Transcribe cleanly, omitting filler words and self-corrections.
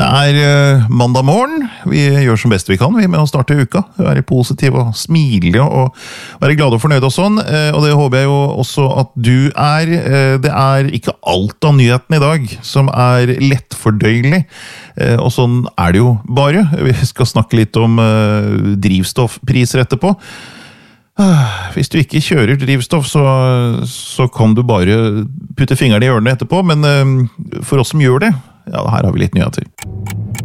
Mandag morgen. Vi gjør som best vi kan med å starte uka. Være positiv og smile og være glad og fornøyd og sånn. Og det håper jeg jo også at du er. Det ikke alt av nyheten i dag som lettfordøyelig. Og sånn det jo bare. Vi skal snakke litt om drivstoffpriser etterpå. Hvis du ikke kjører drivstoff, så kan du bare putte fingrene i ørene etterpå, men for oss som gjør det, ja, her har vi litt nyheter.